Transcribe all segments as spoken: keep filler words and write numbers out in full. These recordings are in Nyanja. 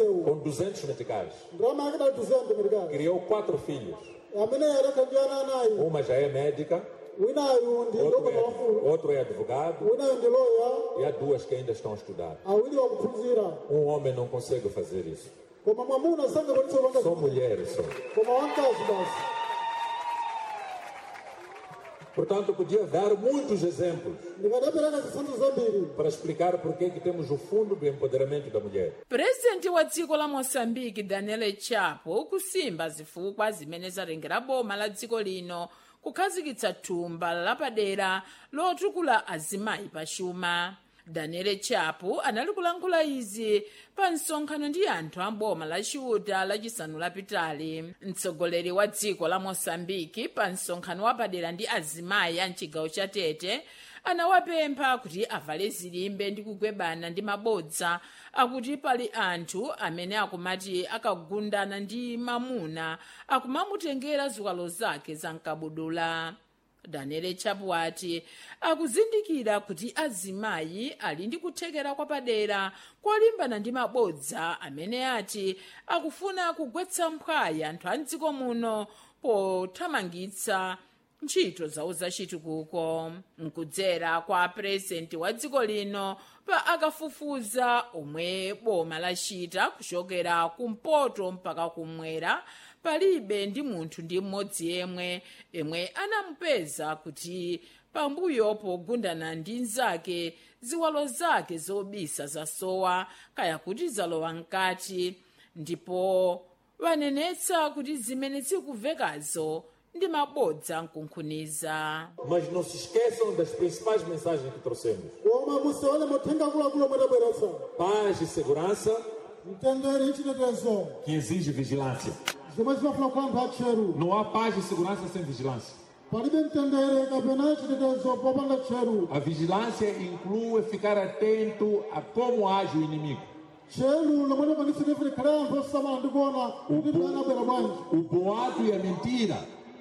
com duzentos meticais. Ndrama yakida duzentos meticais. Criou quatro filhos. Amene era kanjana nayo. Uma já é médica. Winayo ndi Outro dokota wafu. é, outro é advogado. Winayo ndi lawyer. E há duas que ainda estão a estudar. Awili wakuphunzira. Um homem não consegue fazer isso. Koma mwamuna sanga kwalisa kupanga. São mulheres só. Koma wamkazi basi. Portanto, podia dar muitos exemplos para explicar por que temos o Fundo do Empoderamento da Mulher. Presidente wa dziko la Moçambique, Daniel Chapo, kusimba zifukwa zimene zatengera boma la dziko lino kukhazikitsa thumba lapadera lotukula azimayi pachuma. Daniel Chapo anali kulankhula izi pa msonkhano ndi anthu a boma la Chiuta lachisanu lapitali. Mtsogoleri wa dziko la Moçambique pa msonkhano wapadera ndi azimayi a mchigawo cha Tete anawapempha kuti avale zilimbe ndi kugwebana ndi mabodza akuti pali anthu amene akumati akagundana ndi mamuna akumamutengera ziwalo zake za mkabudula. Daniel Chapo ati akuzindikira kuti azimayi ali ndi kuthekera kwapadera kolimbana ndi mabodza amene ati akufuna kugwetsa mphwayi anthu a mdziko muno pothamangitsa ntchito zawo zachitukuko. Mkudzera kwa presidenti wa dziko lino pa akafufuza omwe boma lachita kuchokera kumpoto mpaka kumwera, palibe ndi munthu ndi mmodzi yemwe yemwe anamupeza kuti pambuyo pogundana ndi nzake ziwalo zake zobisa zasowa kaya kuti zalowa mkati, ndipo wanenetsa kuti zimene zikuvekazo ndi mabodza nkunkhuniza. Mas não se esqueçam das principais mensagens que trouxemos. Koma musewale muthenga akuluakulu omwe tabweretsa. Paz e segurança Mtendere chitetezo. que exige vigilância. Zomwe zimafuna kukhala anthu atcheru. Não há paz e segurança sem vigilância. Palibe mtendere kapena chitetezo popanda tcheru. A vigilância inclui ficar atento a como age o inimigo. Tcheru lomwe limanisirifire khale anthu osamala ndi kuona kuti ndani abwera bwanji. O boato e a mentira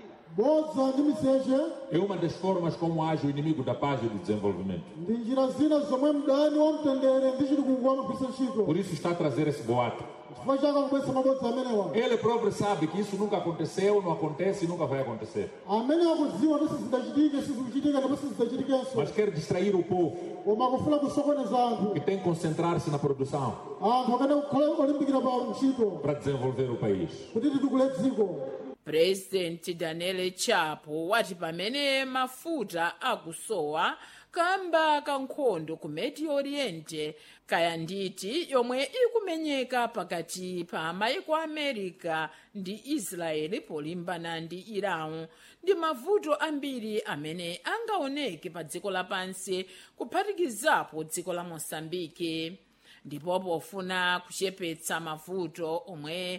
Bodza ndi miseche é uma das formas como age o inimigo da paz e do desenvolvimento. ndi njira zina zomwe mdani wa mtendere ndi chitukuko amagwiritsa ntchito. Por isso está a trazer esse boato. Chifukwa chake akubweretsa mabodza amenewa. Ele próprio sabe que isso nunca aconteceu, não acontece e nunca vai acontecer. Amene akudziwa kuti sizidachitike, sizikuchitika ndipo sizidachitikenso. Mas quer distrair o povo, Koma akufuna kusokoneza anthu. que tem que concentrar-se na produção Anthu akane kukhala olimbikira pa ntchito para desenvolver o país. kuti titukule dziko. Presidenti Daniel Chapo wati pamene mafuta akusowa kamba kankhondo ku Medio Oriente kaya nditi yomwe ikumenyeka pakati pa maiko America ndi Israeli polimbana ndi Iran, ndi mavuto ambiri amene angaoneke pa dziko lapansi kuphatikizapo dziko la Moçambique. Ndipo pofuna kuchepetsa mavuto omwe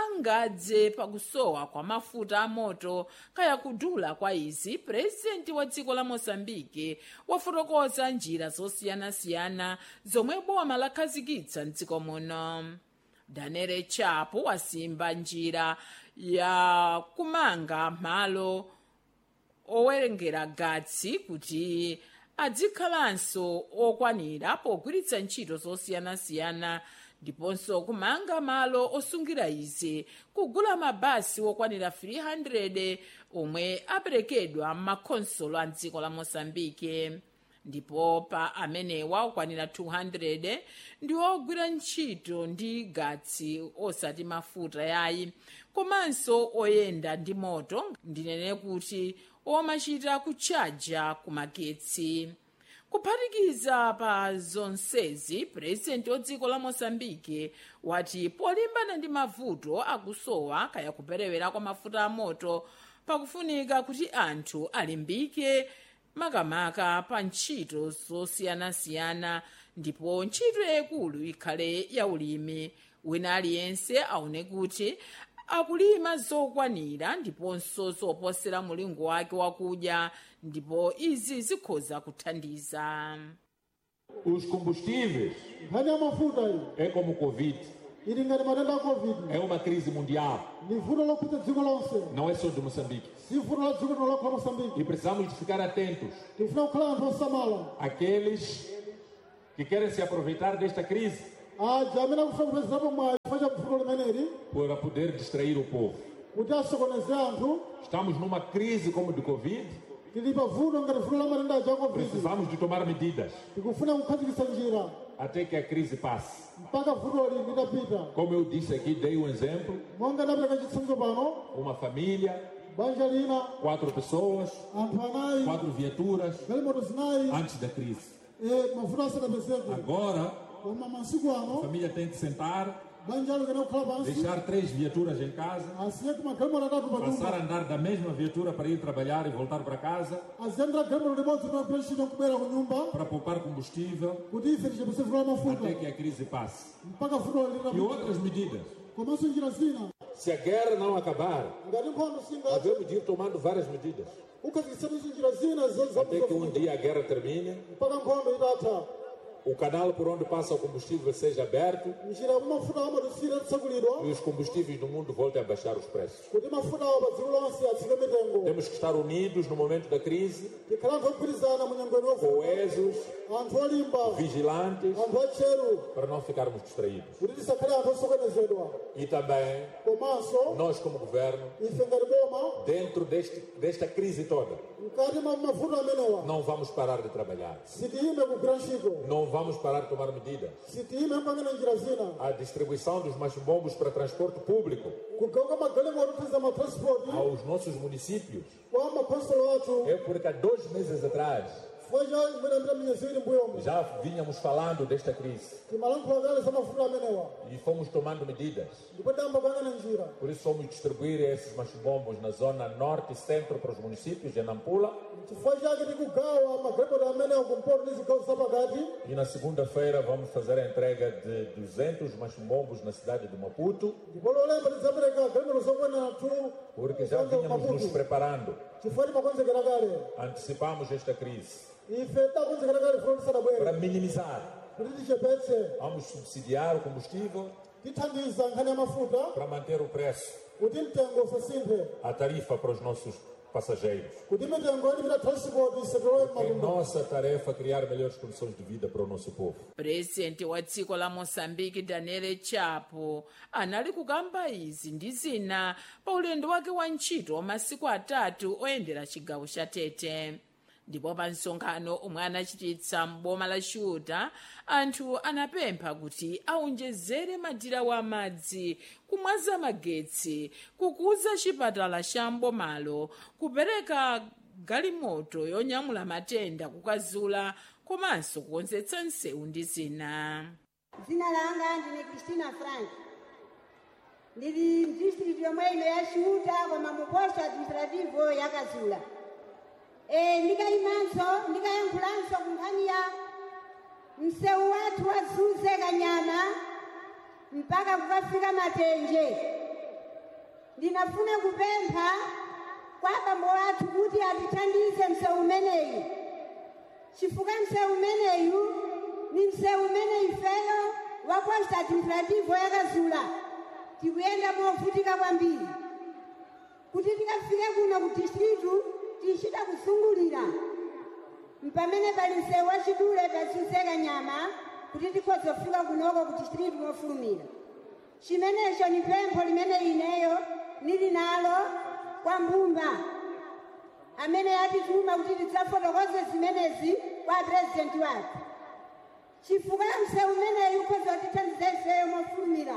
angadze pakusowa kwa mafuta amoto kaya kudula kwa izi, presidenti wa dziko la Moçambique wafotokoza njira zosiyanasiyana zomwe boma lakhazikitsa mdziko muno. Daniel Chapo wasimba njira ya kumanga malo owerengera gatsi kuti adzikhalanso okwanira pogwiritsa ntchito zosiyanasiyana, ndiponso kumanga malo osungira izi, kugula mabasi okwanira three hundred omwe aperekedwa m'makhonsolo a dziko la Moçambique, ndipo pa amenewa okwanira two hundred ndi ogwira ntchito ndi gatsi osati mafuta yayi, komanso oyenda ndi moto, ndinene kuti omachita kuchaja kumagetsi. Kuphatikiza pa zonsezi, presidenti wa dziko la Moçambique wati polimbana ndi mavuto akusowa kaya kuperewera kwa mafuta amoto pakufunika kuti anthu alimbike makamaka pa ntchito zosiyanasiyana, ndipo ntchito yayikulu ikhale ya ulimi. Wina aliyense aone kuti akulima zokwanira ndiponso zoposera mulingo wake wakudya, ndipo izi zikhoza kuthandiza. Os combustíveis Nkhani ya mafuta iyi é como o Covid, ili ngati matenda a Covid. é uma crise mundial, Ni vuto lokhudza dziko lonse. não é só de Moçambique. Si vuto la dziko lokha Moçambique. E precisamos de ficar atentos Tifuna kukhala anthu osamala. àqueles que querem se aproveitar desta crise Aja amene akufuna kupezerapo mwayi limeneli para poder distrair o povo. kuti asokoneze anthu. Estamos numa crise como de Covid, Tili pavuto ngati vuto la matenda a Covid. precisamos de tomar medidas Tikufuna kukhazikitsa njira até que a crise passe. mpaka vutoli litapita. Como eu disse aqui, dei um exemplo, Monga ndapereka chitsanzo pano, uma família, banja lina, quatro pessoas, anthu anayi, quatro viaturas, galimoto zinayi, antes da crise. eh, mavuto asadapezeke. Agora, Koma masiku a ano, família tem que sentar, banja likana kukhala pansi, deixar três viaturas em casa, asiye kuti magalimoto atatu pa passar a nyumba. andar da mesma viatura para ir trabalhar e voltar para casa, Aziyendera galimoto limodzi pa penshini kubwera ku nyumba, para poupar combustível, kuti ife tichepetse vuto la mafuta. até que a crise passe. Mpaka vutoli E litapita. outras medidas. Komanso njira zina. Se a guerra não acabar, Ngati nkhondo singa, havemos de ir tomando várias medidas. ukhazikitsanso njira zina Até que um zazafuta. dia a guerra termine, Mpaka nkhondo itatha. o canal por onde passa o combustível seja aberto Njira ya mafuta amatisira tsakulidwa. e os combustíveis do mundo voltem a baixar os preços. Kuti mafuta awo pa dziko lonse atsike mitengo. Temos que estar unidos no momento da crise, Tikhala anthu ogwirizana mu nyangweni yovuta. coesos, Anthu olimba. vigilantes, Anthu atcheru. para não ficarmos distraídos. Kuti tisakhale anthu osokonezedwa. E também, Komanso, nós como governo, ife ngati boma, dentro deste, desta crise toda, mkati mwa mafuta amenewa, não vamos parar de trabalhar. sitiyime kugwira ntchito. Não vamos parar de tomar medidas. Sitiyime mpangana njira zina. A distribuição dos machimbombos para transporte público Kugauka magalimoto othiza matranspoti aos nossos municípios. kwa makhonsolo athu. É porque há dois meses atrás Chifukwa cha imene miyezi iwiri mbuyomu. já vínhamos falando desta crise Timalankhula kale za mafuta amenewa. e fomos tomando medidas. Ndipo tayamba pangana njira. Por isso fomos distribuir esses machimbombos na zona norte e centro para os municípios de Nampula. Chifukwa chake tikugawa magalimoto amenewa kumpoto ndi zigawo zapakati. E na segunda-feira vamos fazer a entrega de duzentos machimbombos na cidade de Maputo, Ndipo lolemba tidzapereka galimoto zokwana two. porque já vínhamos nos preparando. Chifukwa timakonzekera kale. Antecipamos esta crise. Ife takonzekera kale fulo Para tisadabwere. minimizar, Kuti tichepetse. vamos subsidiar o combustível Tithandiza nkhani ya mafuta. para manter o preço, Kuti mtengo usasinthe. a tarifa para os nossos passageiros. Kuti mitengo ilipita transport isatolowe É m'matumba. nossa tarefa criar melhores condições de vida para o nosso povo. purezidenti wa dziko la moçambike daniel chapo anali kukamba izi ndi zina pa ulendo wake wa ntchito wa masiku atatu oyendera chigawo cha tete ndipo pa msonkhano omwe anachititsa m'boma la chuta anthu anapempha kuti aonjezere madirawo amadzi kumwaza magetsi kukuza chipatala cha m'bomalo kupereka galimoto yonyamula matenda kukazula komanso kukonzetsa nsewu ndi zina. Dzina langa ndine Christina Frank. Ndili district yomwe ino ya Chuta koma mu posto administrativo ya Kazula. Eh ndikayimanso ndikayankhulanso ku nkhani ya msewu wathu wazuze Kanyama mpaka kukafika Matenje. Ndinafuna kupempha kwa abambo athu kuti atithandize msewu umeneyu. Chifukwa msewu umeneyu ni msewu umene ifeyo wa posto administrativo ya Kazula tikuyenda movutika kwambiri. Kuti tikafike kuno ku district tichita kusungulira mpamene pali msewu wachidule pazuze Kanyama kuti tikhoza kufika kunoko ku district mofulumira. Chimenecho ni pempho limene ineyo nili nalo kwa mbumba amene atituma kuti tidzafotokoze zimenezi kwa president wathu. Chifukwa msewu umeneyu ukhoza kutithandiza ifeyo mofulumira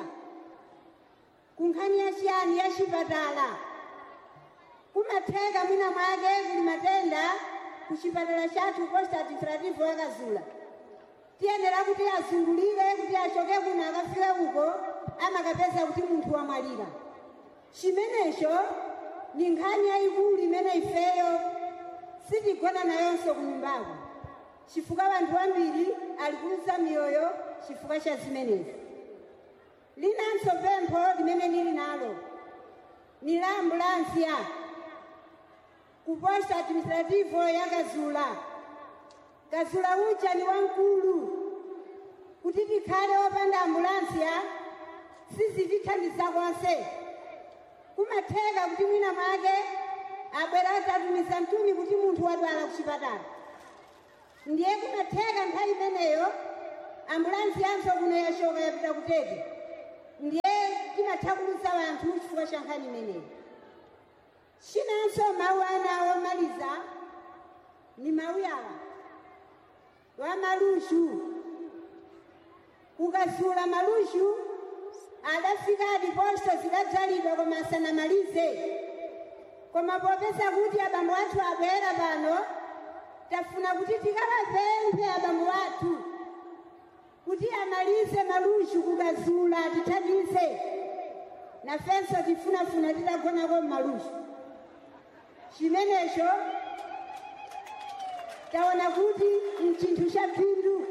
ku nkhani ya chiyani ya chipatala. Kumatheka mwina mwake kuli matenda ku chipatala chathu posto administrativo ya Kazula. Tiyenera kuti azungulire kuti achoke kuno akafika uko amakapeza kuti munthu wamwalira. Chimenecho ni nkhani yayikulu imene ifeyo sitigona nayonso ku nyumbako. Chifukwa wanthu ambiri ali kuuza miyoyo chifukwa cha zimenezi. Linanso pempho limene nili nalo ni la ambulansiya ku posto administrativo ya Kazula. Kazula uja ni wamkulu. Kuti tikhale opanda ambulansiya sizitithandiza konse. Kumatheka kuti mwina mwake abwera atatumiza mtumi kuti munthu wadwala ku chipatala. Ndiye kumatheka nthawi imeneyo ambulansi yanso kuno yachoka yapita kutete. Ndiye timatheka sinditatha kuluza wanthu chifukwa cha nkhani imeneyi. Chinanso mawu ana omaliza ni mawu yawa wa malushu. Kukazula malushu adafika diposto zidadzalidwa koma asanamalize. Koma popeza kuti abambo athu abwera pano, tafuna kuti tikalapemphe abambo athu kuti amalize malushu kukazula tithandize. Nafenso tifunafuna titagonako malushu. Chimenecho taona kuti mchinthu cha phindu.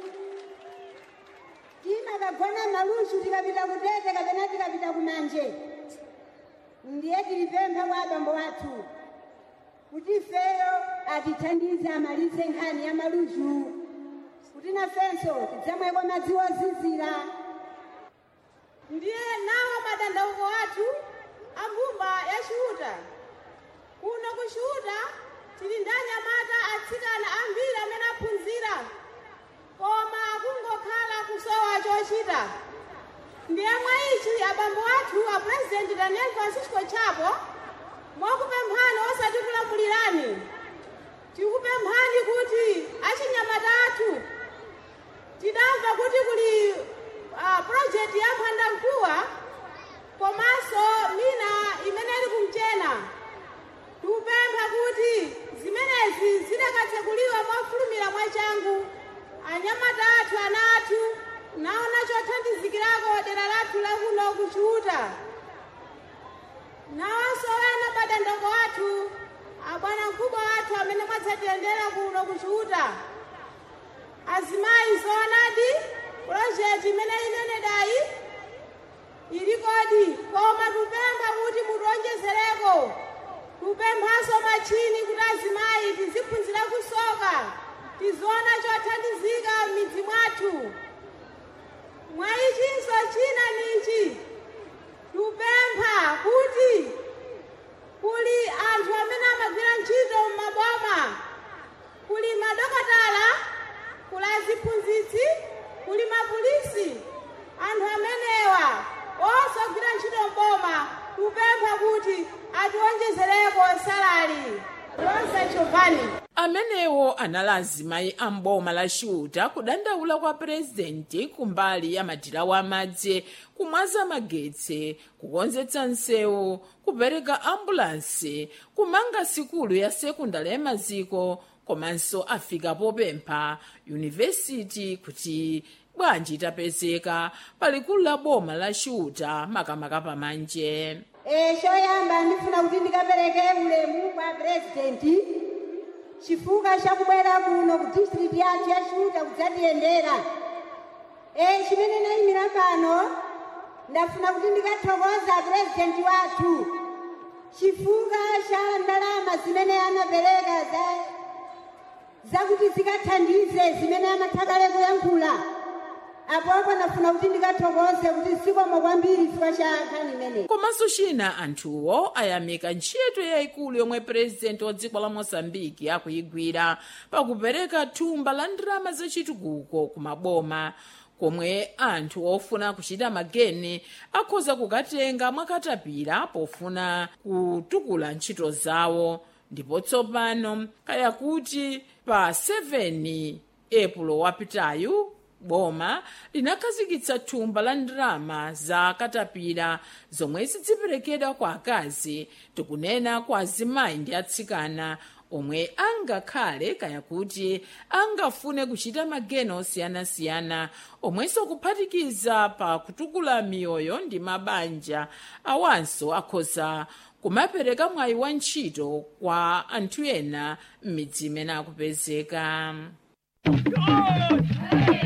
Timakagona malushu tikapita kutete kapena tikapita kumanje. Ndiye tilipempha kwa abambo athu kuti ifeyo atithandize amalize nkhani ya malushu, kuti nafenso tidzamweko madzi ozizira. Ndiye nawo madandauko athu ambumba ya Chiuta. Kuno ku Chiuta tili ndi anyamata atsikana ambiri amene aphunzira, koma kungokhala kusowa chochita. Ndiye mwa ichi abambo athu a President Daniel Francisco Chapo mwakupemphani osati kulamulirani. Tikupemphani kuti achinyamata athu tidamva kuti kuli uh, project ya Mphandamkuwa komanso mina imene ili kumchena. Tikupempha kuti zimenezi zidakatseguliwa mwafulumira mwachangu. Anyamata athu ana athu naona chothandizikirako dera lathu la kuno ku Chiuta. Nawonso ena madandauko athu abwana mkubwa athu amene mwadzatiyendera kuno ku Chiuta. Azimayi zoonadi project imene inenedayi ilikodi, koma tupempha kuti mutionjezereko. Tupemphanso machini kuti azimayi tiziphunzira kusoka, tiziona chothandizika m'midzi mwathu. Mwa ichinso china nichi tupempha kuti kuli anthu amene amagwira ntchito m'maboma, kuli madokotala, kuli aziphunzitsi, kuli mapulisi. Anthu amenewa onse ogwira ntchito m'boma tupempha kuti atiwonjezereko salari. Lonse Chovani. Amenewo anali azimayi a mboma la Chiuta kudandaula kwa Presidenti kumbali ya madira wa madzi, kumwaza magetsi, kukonzetsa nsewu, kupereka ambulansi, kumanga sikulu ya sekundala ya maziko, komanso afika popempha yunivesiti kuti bwanji itapezeka palikulu la boma la Chiuta makamaka pamanje. Eh, choyamba ndifuna kuti ndikapereke ulemu kwa Presidenti chifukwa chakubwera kuno ku district yathu ya Chiuta kudzatiyendera. Eh, chimene nayimira pano ndafuna kuti ndikathokoza Presidenti wathu chifukwa cha ndalama zimene anapereka za zakuti zikathandize zimene anathakale kuyankhula. Apo nafuna kuti ndikathokoze kuti sikomo kwambiri chifukwa cha nkhani imeneyi. Komanso china anthuwo ayamika ntchito yayikulu yomwe President wa dziko la Mozambique akuyigwira pakupereka thumba la ndalama zachitukuko ku maboma, komwe anthu ofuna kuchita mageni akhoza kukatenga mwakatapira pofuna kutukula ntchito zawo. Ndipo tsopano kaya kuti pa seweni Epulo wapitayu boma linakhazikitsa thumba la ndalama za katapira zomwe zidziperekedwa kwa akazi, tikunena kwa azimayi ndi atsikana omwe angakhale kaya kuti angafune kuchita mageni osiyanasiyana, omwenso kuphatikiza pa kutukula miyoyo ndi mabanja awanso akhoza kumapereka mwayi wa ntchito kwa anthu ena m'midzi imene akupezeka.